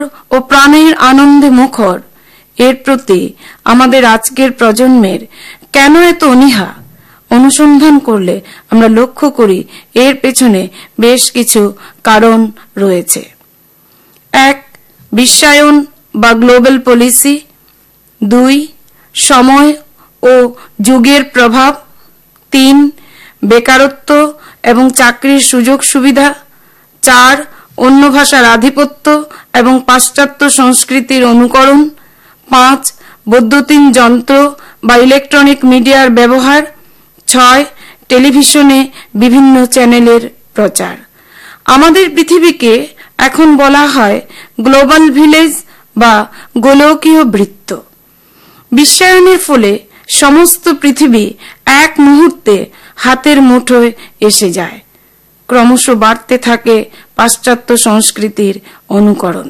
ও প্রাণের আনন্দে মুখর এর প্রতি আমাদের আজকের প্রজন্মের কেন এত অনীহা অনুসন্ধান করলে আমরা লক্ষ্য করি এর পেছনে বেশ কিছু কারণ রয়েছে। 1. বিশ্বায়ন বা গ্লোবাল পলিসি। 2. সময় ও যুগের প্রভাব। 3. বেকারত্ব এবং চাকরির সুযোগ সুবিধা। 4. অন্য ভাষার আধিপত্য এবং পাশ্চাত্য সংস্কৃতির অনুকরণ। 5. বৈদ্যুতিন যন্ত্র বা ইলেকট্রনিক মিডিয়ার ব্যবহার। 6. টেলিভিশনে বিভিন্ন চ্যানেলের প্রচার। আমাদের পৃথিবীকে এখন বলা হয় গ্লোবাল ভিলেজ বা গোলকীয় বৃত্ত। বিশ্বায়নের ফলে সমস্ত পৃথিবী এক মুহূর্তে হাতের মুঠোয় এসে যায়। ক্রমশ বাড়তে থাকে পাশ্চাত্য সংস্কৃতির অনুকরণ।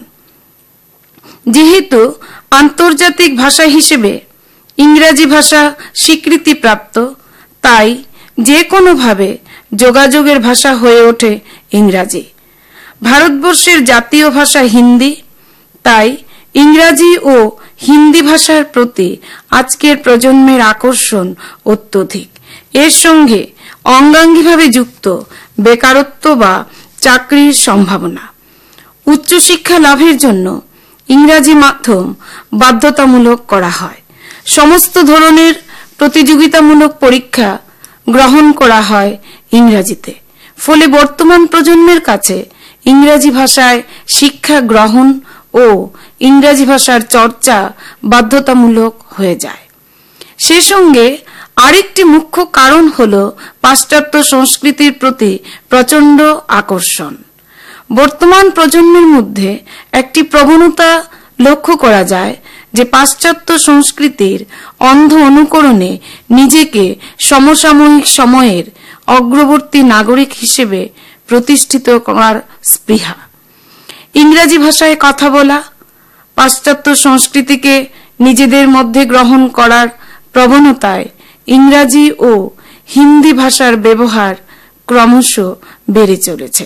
যেহেতু আন্তর্জাতিক ভাষা হিসেবে ইংরেজি ভাষা স্বীকৃতিপ্রাপ্ত, তাই যে কোনোভাবে যোগাযোগের ভাষা হয়ে ওঠে ইংরাজি। ভারতবর্ষের জাতীয় ভাষা হিন্দি, তাই ইংরাজি ও হিন্দি ভাষার প্রতি আজকের প্রজন্মের আকর্ষণ অত্যধিক। এর সঙ্গে অঙ্গাঙ্গিভাবে যুক্ত বেকারত্ব বা চাকরির সম্ভাবনা। উচ্চশিক্ষা লাভের জন্য ইংরাজি মাধ্যম বাধ্যতামূলক করা হয়। সমস্ত ধরনের প্রতিযোগিতামূলক পরীক্ষা গ্রহণ করা হয় ইংরাজিতে। ফলে বর্তমান প্রজন্মের কাছে ইংরাজি ভাষায় শিক্ষা গ্রহণ ও ইংরাজি ভাষার চর্চা বাধ্যতামূলক হয়ে যায়। সে সঙ্গে আরেকটি মুখ্য কারণ হল পাশ্চাত্য সংস্কৃতির প্রতি প্রচন্ড আকর্ষণ। বর্তমান প্রজন্মের মধ্যে একটি প্রবণতা লক্ষ্য করা যায় যে পাশ্চাত্য সংস্কৃতির অন্ধ অনুকরণে নিজেকে সমসাময়িক সময়ের অগ্রবর্তী নাগরিক হিসেবে প্রতিষ্ঠিত করার স্পৃহা। ইংরাজি ভাষায় কথা বলা, পাশ্চাত্য সংস্কৃতিকে নিজেদের মধ্যে গ্রহণ করার প্রবণতায় ইংরাজি ও হিন্দি ভাষার ব্যবহার ক্রমশ বেড়ে চলেছে।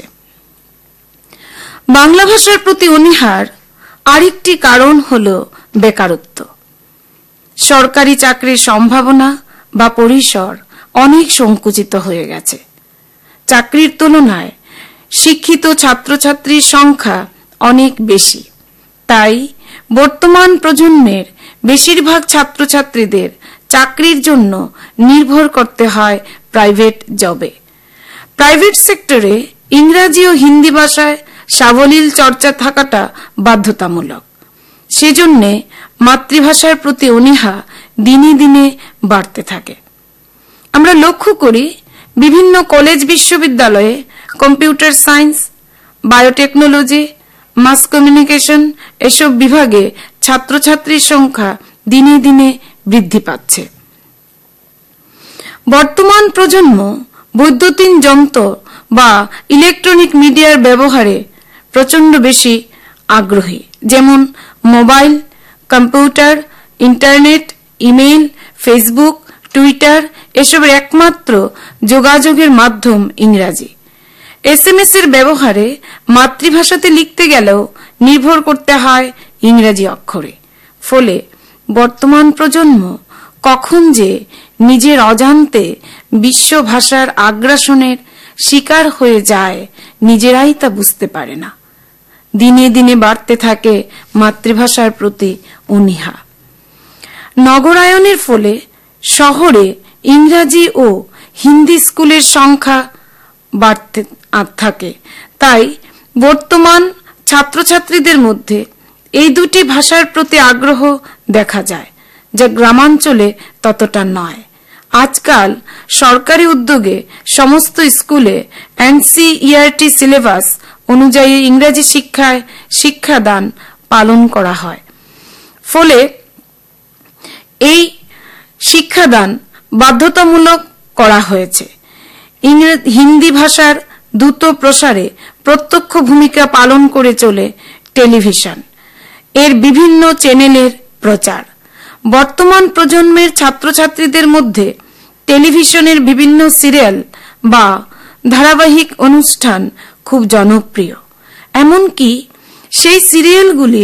বাংলা ভাষার প্রতি অনীহার আরেকটি কারণ হল বেকারত্ব। সরকারি চাকরির সম্ভাবনা বা পরিসর অনেক সংকুচিত হয়ে গেছে। চাকরির তুলনায় শিক্ষিত ছাত্রছাত্রীর সংখ্যা অনেক বেশি। তাই বর্তমান প্রজন্মের বেশিরভাগ ছাত্রছাত্রীদের চাকরির জন্য নির্ভর করতে হয় প্রাইভেট জবে। প্রাইভেট সেক্টরে ইংরাজি ও হিন্দি ভাষায় সাবলীল চর্চা থাকাটা বাধ্যতামূলক। সেজন্য মাতৃভাষার প্রতি অনীহা দিনে দিনে বাড়তে থাকে। আমরা লক্ষ্য করি বিভিন্ন কলেজ বিশ্ববিদ্যালয়ে কম্পিউটার সায়েন্স, বায়োটেকনোলজি, মাস কমিউনিকেশন এসব বিভাগে ছাত্রছাত্রীর সংখ্যা দিনে দিনে বৃদ্ধি পাচ্ছে। বর্তমান প্রজন্ম বৈদ্যুতিন যন্ত্র বা ইলেকট্রনিক মিডিয়ার ব্যবহারে প্রচন্ড বেশি আগ্রহী। যেমন mobile, computer, internet, email, Facebook, Twitter এসবের একমাত্র যোগাযোগের মাধ্যম ইংরাজি। SMS এর ব্যবহারে মাতৃভাষাতে লিখতে গেলেও নির্ভর করতে হয় ইংরাজি অক্ষরে। ফলে বর্তমান প্রজন্ম কখন যে নিজের অজান্তে বিশ্ব ভাষার আগ্রাসনের শিকার হয়ে যায় নিজেরাই তা বুঝতে পারে না। দিনে দিনে বাড়তে থাকে মাতৃভাষার প্রতি অনীহা। নগরায়নের ফলে শহরে ইংরাজি ও হিন্দি স্কুলের সংখ্যা বাড়তে থাকে। তাই বর্তমান ছাত্রছাত্রীদের মধ্যে এই দুটি ভাষার প্রতি আগ্রহ দেখা যায়, যা গ্রামাঞ্চলে ততটা নয়। আজকাল সরকারি উদ্যোগে সমস্ত স্কুলে NCERT সিলেবাস অনুযায়ী ইংরেজি শিক্ষায় শিক্ষাদান পালন করা হয়। ফলে এই শিক্ষাদান বাধ্যতামূলক করা হয়েছে। হিন্দি ভাষার দ্রুত প্রসারে প্রত্যক্ষ ভূমিকা পালন করে চলে টেলিভিশন, এর বিভিন্ন চ্যানেলের প্রচার। বর্তমান প্রজন্মের ছাত্রছাত্রীদের মধ্যে টেলিভিশনের বিভিন্ন সিরিয়াল বা ধারাবাহিক অনুষ্ঠান খুব জনপ্রিয়। এমনকি সেই সিরিয়ালগুলি